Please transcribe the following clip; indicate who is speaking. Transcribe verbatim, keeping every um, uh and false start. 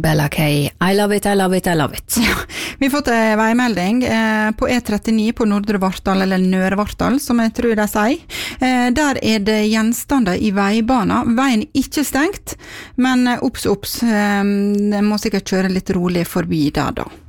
Speaker 1: Bella K. I love it, I love it, I love it.
Speaker 2: Ja, vi har fått en veimelding eh, på E trettini på Nordre Vartdal, eller Nøre Vartdal, som jeg tror de sier. Eh, der er det gjenstander i veibana. Veien er ikke stengt, men eh, opps, opps. Eh, de må sikkert kjøre litt rolig forbi der da.